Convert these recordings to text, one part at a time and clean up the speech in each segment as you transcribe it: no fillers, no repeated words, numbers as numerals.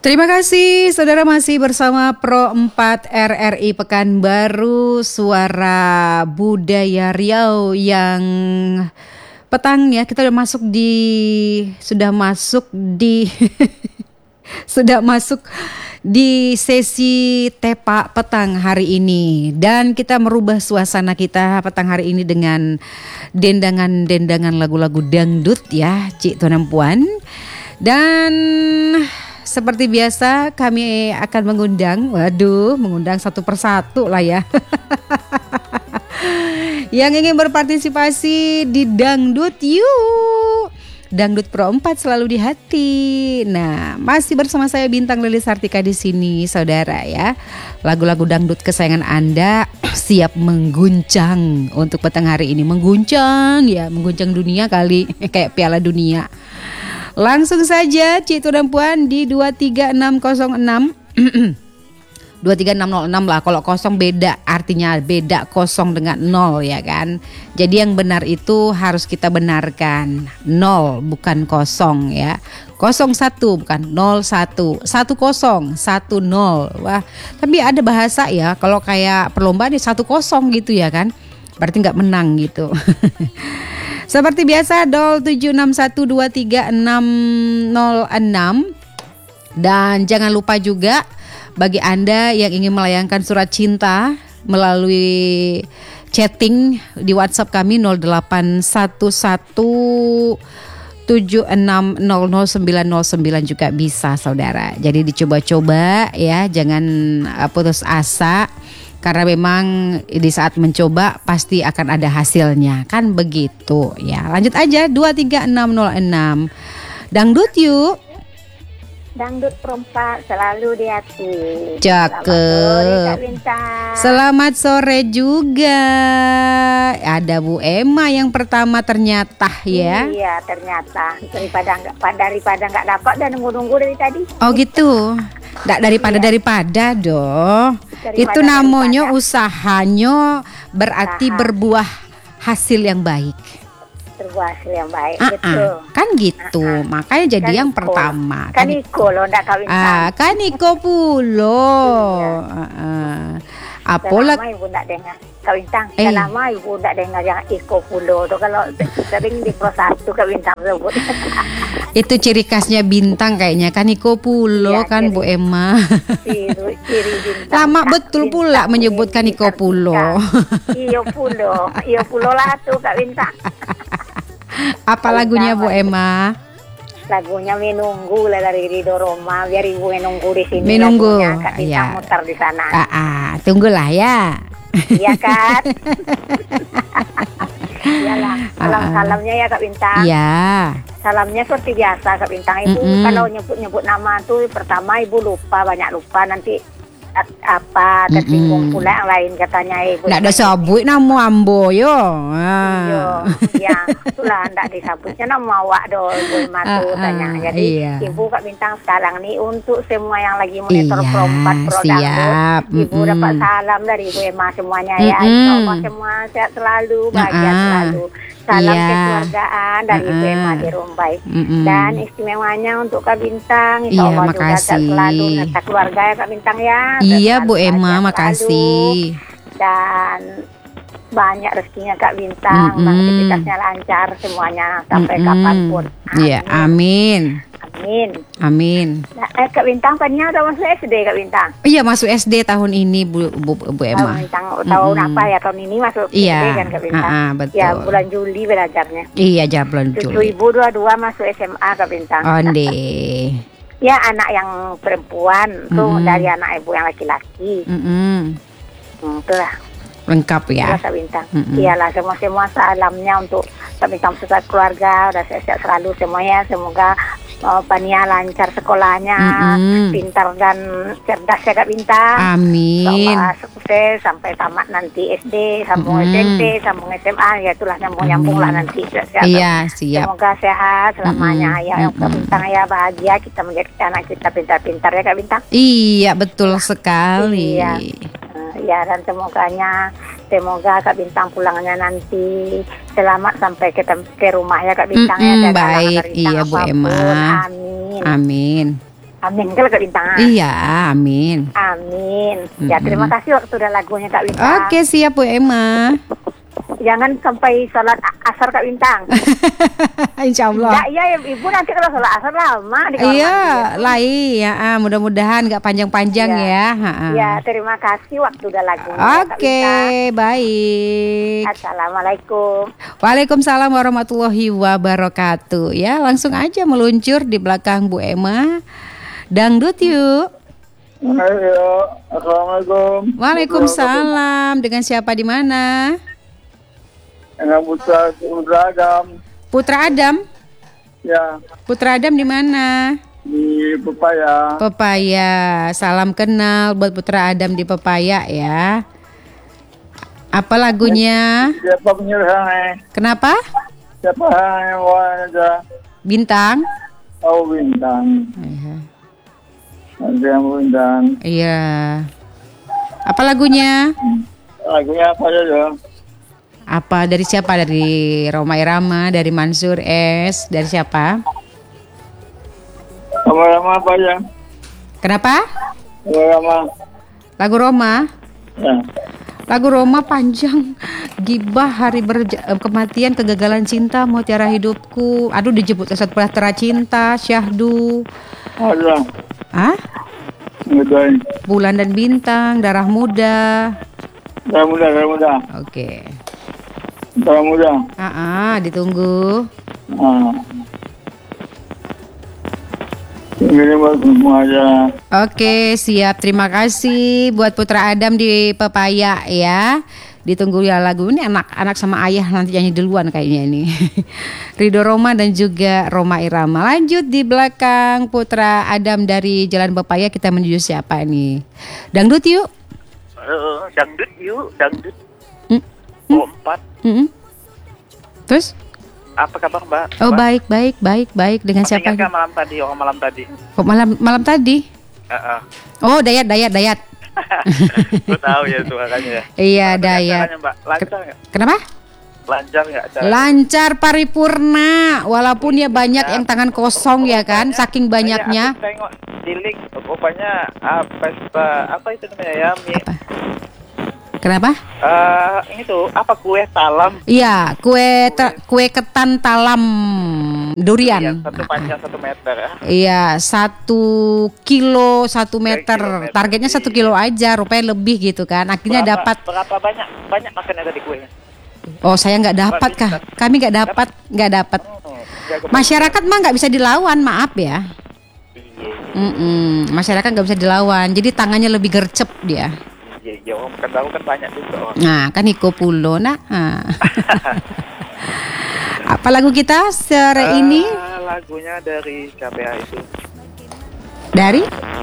Terima kasih, saudara masih bersama Pro 4 RRI Pekanbaru, suara budaya Riau yang petang ya. Kita sudah masuk di sudah masuk di sesi tepa petang hari ini, dan kita merubah suasana kita petang hari ini dengan dendangan lagu-lagu dangdut ya, Cik Tuan dan Puan. Dan seperti biasa kami akan mengundang satu persatu lah ya yang ingin berpartisipasi di Dangdut Yuk. Dangdut Pro 4 selalu di hati. Nah, masih bersama saya Bintang Lilis Sartika di sini, saudara ya. Lagu-lagu dangdut kesayangan Anda siap mengguncang untuk petang hari ini. Mengguncang dunia kali kayak Piala Dunia. Langsung saja Cik Tuan dan Puan di 23606 23606 lah. Kalau kosong beda, artinya beda kosong dengan 0 ya kan. Jadi yang benar itu harus kita benarkan, 0 bukan kosong ya. 01 bukan 01, 10 10. Wah, tapi ada bahasa ya, kalau kayak perlombaan nih 10 gitu ya kan. Berarti nggak menang gitu. Seperti biasa 0761236606. Dan jangan lupa juga bagi Anda yang ingin melayangkan surat cinta melalui chatting di WhatsApp kami 081176000909 juga bisa, saudara. Jadi dicoba-coba ya, jangan putus asa. Karena memang di saat mencoba pasti akan ada hasilnya, kan begitu ya. Lanjut aja 23606. Dangdut yuk. Dangdut perempat selalu di hati. Cakep. Selamat sore juga. Ada Bu Emma yang pertama ternyata ya. Iya ternyata, daripada nggak dapat dan nunggu dari tadi. Oh gitu. Nggak daripada doh. Itu namanya usahanya berarti berbuah hasil yang baik. Berbuah hasil yang baik, betul. Kan gitu, makanya jadi kan yang pertama. Kan Iko loh, ndak kawin. Kan Iko pulo. Apalah ibu ndak dengar kawin tang. Lama ibu ndak dengar yang Iko pulo. Tuh kalau sering di Pro 1 kawin tang sebut. Itu ciri khasnya Bintang kayaknya, kan Iko pulo iya, kan Bu Emma. Ciri Bintang. Lama betul pula menyebutkan Iko pulo. Iyo pulo lah tuh Kak Bintang. Apa lagunya Bu Emma? Lagunya Menunggu lah dari Ridho Roma, biar ibu menunggu di sini. Menunggu, Kak Bintang ya. Muter di sana. Tunggulah ya. Iya kan. Iyalah, salamnya ya Kak Bintang. Iya. Salamnya seperti biasa Kak Bintang. Ibu kalau nyebut nama tuh pertama ibu banyak lupa nanti apa tersinggung pula yang lain katanya ibu. Nggak ada sabut nama ambo yo. Ya, itulah nggak disebutnya nama awak do ibu matu tanya. Jadi ibu Kak Bintang sekarang nih untuk semua yang lagi monitor Pro 4 Pro Dangdut, ibu dapat salam dari Ibu Emma semuanya ya. Insyaallah semua sehat selalu, bahagia selalu. Salam kekeluargaan dari Ibu Emma di Rumbai. Dan istimewanya untuk Kak Bintang, insyaallah juga selalu nata keluarga ya Kak Bintang ya. Iya Bu Emma, makasih. Dan banyak rezekinya Kak Bintang, aktivitasnya lancar semuanya sampai kapanpun. Iya, amin. Nah, Kak Bintang tadinya udah masuk SD Kak Bintang? Iya masuk SD tahun ini Bu Emma. Tahun apa ya, tahun ini masuk SD kan Kak Bintang? Betul. Ya bulan Juli belajarnya. Iya bulan Juli. 2022 masuk SMA Kak Bintang. Onde. Ya anak yang perempuan tuh dari anak ibu yang laki-laki. Itulah. Lengkap ya. Kak Bintang. Iyalah semua salamnya untuk Kak Bintang besar keluarga, udah sehat selalu semuanya. Semoga Pania lancar sekolahnya, pintar dan cerdas ya Kak Bintang. Amin. Sukses sampai tamat nanti SD, sambung SMP, sambung SMA, ya itulah nyambung lah nanti. Iya, siap. Semoga sehat selamanya ya Kak Bintang ya, bahagia kita menjadi anak kita pintar-pintar ya Kak Bintang. Iya, betul sekali. Iya. Ya dan semoga Kak Bintang pulangnya nanti selamat sampai ke rumah ya Kak Bintang ya. Baik, iya Bu Emma. Amin. Amin kalau Kak Bintang. Iya, amin. Amin. Ya terima kasih waktu dan lagunya Kak Bintang. Oke, siap Bu Emma. Jangan sampai sholat asar Kak Bintang. Insya Allah. Enggak, iya Ibu nanti kalau sholat asar lama di kamar Iya, mandi. lain ya. Mudah-mudahan nggak panjang-panjang ya. Ya, terima kasih waktu dan lagunya Kak Oke, Bintang. baik. Assalamualaikum. Waalaikumsalam warahmatullahi wabarakatuh. Ya, langsung aja meluncur di belakang Bu Emma. Dangdut yuk. Ayo, assalamualaikum. Waalaikumsalam. Dengan siapa di mana? Dengan Putra Adam. Putra Adam. Ya, Putra Adam di mana? di Pepaya. Pepaya. Salam kenal buat Putra Adam di Pepaya ya. Apa lagunya? Siapa penyerang? Kenapa? Siapa yang ada? Bintang. Oh, Bintang. Iya. Ada yang Bintang. Iya. Apa lagunya? Lagunya apa aja? Apa dari siapa? Dari Roma Irama, dari Mansur S, dari siapa? Lama-lama apa aja? Kenapa? Lama-lama. Lagu Roma? Ya. Lagu Roma panjang. Gibah, hari kematian, kegagalan cinta, mutiara hidupku. Aduh, dijemput satu Bahtera Cinta, Syahdu. Ada. Hah? Ngedoain. Bulan dan Bintang, Darah Muda. Darah muda. Oke. Darah muda. Ditunggu. Ini buat semua aja. Oke, siap. Terima kasih buat Putra Adam di Pepaya ya. Ditunggu ya lagu ini, anak-anak sama ayah nanti nyanyi duluan kayaknya ini. Ridho Roma dan juga Roma Irama. Lanjut di belakang Putra Adam dari Jalan Pepaya, kita menuju siapa nih? Dangdut yuk. Dangdut yuk, dangdut. 4. Terus? Apa kabar Mbak? Oh, baik. Dengan siapa? Ingat malam tadi, orang malam tadi. Oh, malam tadi? Oh, Dayat. Gue tahu ya suaranya. Iya, Dayat. Mbak, lancar nggak? Kenapa? Lancar nggak? Lancar paripurna, walaupun ya banyak yang tangan kosong ya kan, saking banyaknya. Aku tengok di link, rupanya apa itu namanya ya? Kenapa? Itu apa kue talam? Iya, kue ketan talam durian. Iya, satu panjang 1 meter ya. Iya, 1 kilo 1 meter. Targetnya 1 kilo aja, rupanya lebih gitu kan. Akhirnya dapat. Berapa banyak makannya tadi kuenya? Oh, saya nggak dapat kah? Kami nggak dapat. Masyarakat mah nggak bisa dilawan, maaf ya. Masyarakat nggak bisa dilawan. Jadi tangannya lebih gercep dia. Iya, om kan tahu kan banyak juga orang. Nah, kan iko pulo nak. Apa lagu kita sore ini? Lagunya dari siapa ya itu? Dari?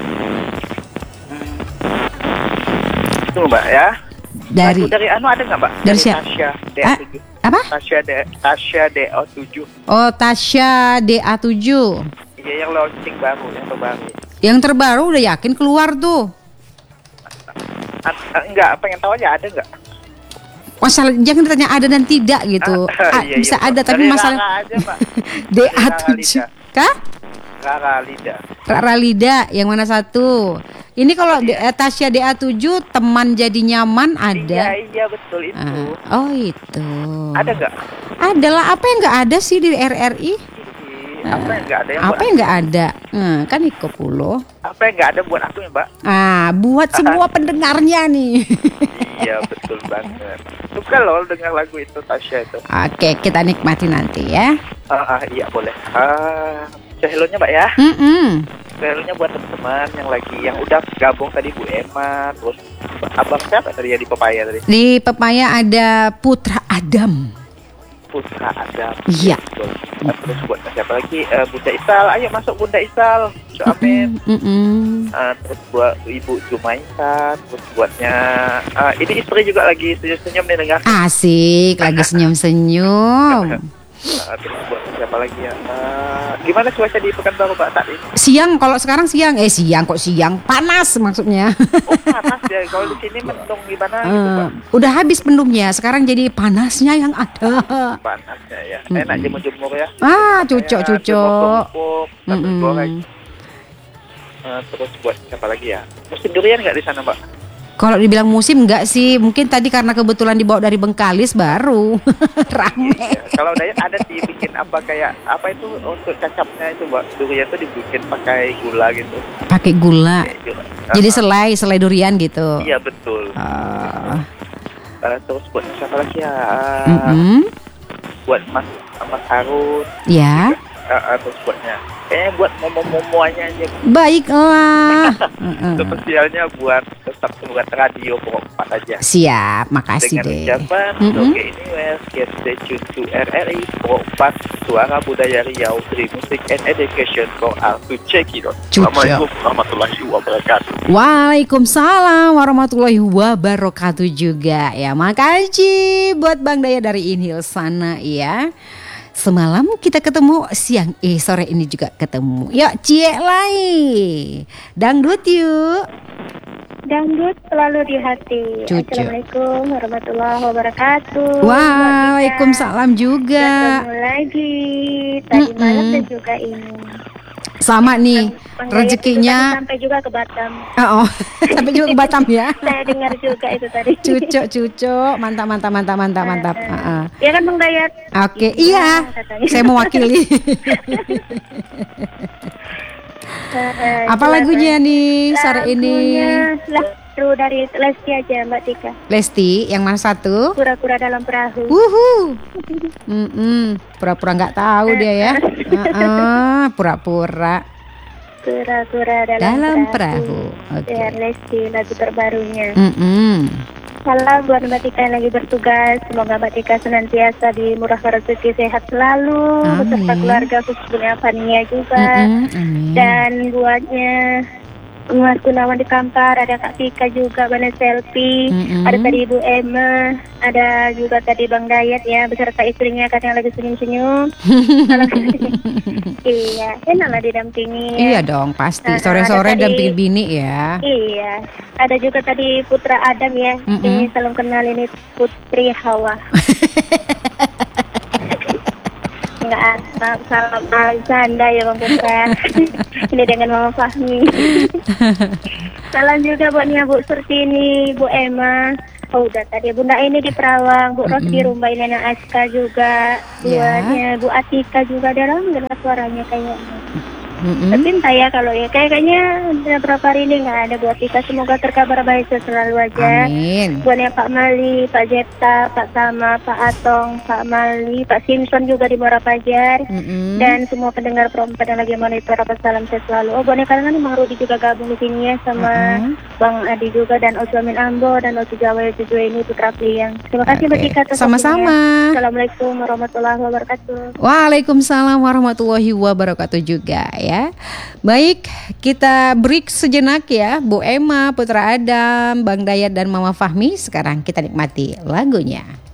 Itu Mbak ya. Dari anu ada nggak Mbak? Dari siapa? Tasya DA7. Apa? Tasya DA7. Oh, Tasya DA7. Iya, yang launching baru, yang terbaru. Yang terbaru udah yakin keluar tuh. Enggak, pengen tahu aja ada nggak? Masalah jangan ditanya ada dan tidak gitu. Iya, bisa ada tapi dari masalah Rara aja, Pak. DA7. Kah? Rara Lida yang mana satu? Ini kalau Tasya DA7 teman jadi nyaman ada. Iya betul itu. Oh itu. Ada nggak? Adalah apa yang nggak ada sih di RRI? Apa yang nggak ada? Apa yang nggak ada? Kan Iko Pulo. Apa yang nggak ada buat aku ya Mbak? Buat semua pendengarnya nih. Iya betul banget. Suka loh dengar lagu itu Tasya itu. Oke, kita nikmati nanti ya. Iya boleh. Hello-nya Mbak ya. Hello-nya buat teman-teman yang udah gabung tadi Bu Emma, terus abang siapa tadi ya di Pepaya tadi? Di Pepaya ada Putra Adam. Putra Adam. Iya. Terus buat siapa lagi? Bunda Isal, ayo masuk Bunda Isal. Amin. Terus buat Ibu Jumaisa, terus buatnya ini istri juga lagi senyum-senyum nih dengar. Asik, lagi senyum-senyum. Terus buat siapa lagi ya? Gimana cuaca di Pekanbaru Pak saat ini? Siang, kalau sekarang siang. Siang, panas maksudnya. Oh panas ya, kalau di sini mendung gimana gitu Pak? Udah habis mendungnya, sekarang jadi panasnya yang ada. Panasnya ya, enak jemur-jemur ya. Cucok. Goreng. Terus buat siapa lagi ya? Musim durian nggak di sana, Mbak? Kalau dibilang musim enggak sih, mungkin tadi karena kebetulan dibawa dari Bengkalis baru rame. Iya. Kalau Dayak ada sih bikin apa kayak apa itu untuk cacapnya itu, Mbak. Durian tuh dibikin pakai gula gitu. Pakai gula. Jadi selai durian gitu. Iya betul. Terus buat siapa lagi ya? Buat Mas Harun. Ya. Terus buatnya. Kayaknya buat momo-momoanya aja. Baiklah. Spesialnya buat tetap buat radio pokok 4 aja. Siap, makasih dengan deh. ucapan Oke Anywhere, stay tuned to RRI pokok 4 Suara Budaya Riau, Free Music and Education for all to check it out. Assalamualaikum warahmatullahi wabarakatuh. Waalaikumsalam warahmatullahi wabarakatuh juga ya. Makasih buat Bang Daya dari Inhil sana ya. Semalam kita ketemu, sore ini juga ketemu. Yuk ciek lagi. Dangdut yuk. Dangdut selalu di hati. Cucu. Assalamualaikum warahmatullahi wabarakatuh. Waalaikumsalam juga. Ketemu lagi tadi malam dan juga ini. Sama nih rezekinya. Sampai juga ke Batam. Sampai juga ke Batam ya. Saya dengar juga itu tadi. Cucu, mantap. Ya kan Bang Dayat. Oke, iya. Saya mewakili. Apa lagunya nih sore ini? Lagu dari Lesti aja Mbak Tika. Lesti, yang mana satu? Pura-pura dalam perahu. Pura-pura nggak tahu dia ya. Pura-pura. Pura-pura dalam perahu. Oke. Lesti lagu terbarunya. Salam buat Mbak Tika yang lagi bertugas. Semoga Mbak Tika senantiasa dimurahkan rezeki, sehat selalu, beserta keluarga khususnya Fania juga. Dan buatnya Mas Gunawan di Kampar, ada Kak Tika juga, Bana Selfie, ada tadi Ibu Emma, ada juga tadi Bang Dayat ya, beserta istrinya kan yang lagi senyum-senyum. Iya, enaklah didampingi. Iya dong, pasti. Sore-sore dampingin bini ya. Iya, ada juga tadi Putra Adam ya, ini salam kenal, ini Putri Hawa. Enggak, salam canda ya Bang Putra. Ini dengan Mama Fahmi. Salam juga buatnya Bu Surtini, Bu Emma. Udah tadi Bunda ini di Perawang, Bu Ros di Rumbai, Nenek Aska juga, buatnya Bu Atika juga, ada orang dengar suaranya kayaknya. Tapi entah ya kalau ya kayaknya beberapa hari ini nggak ada buat kita. Semoga terkabar baik selalu aja. Amin. Buatnya Pak Mali, Pak Jepta, Pak Sama, Pak Atong, Pak Mali, Pak Simpson juga di Muara Pajar, dan semua pendengar Pro4 yang lagi monitor, apa salam saya selalu. Buatnya karena Bang Rudi juga gabung di sini ya sama Bang Adi juga, dan Ojamin Ambo dan Ojo Jawa Juju ini Putra Priang. Terima kasih Mbak Tika. Sama-sama. Assalamualaikum warahmatullahi wabarakatuh. Waalaikumsalam warahmatullahi wabarakatuh juga ya. Baik, kita break sejenak ya. Bu Emma, Putra Adam, Bang Dayat dan Mama Fahmi. Sekarang kita nikmati lagunya.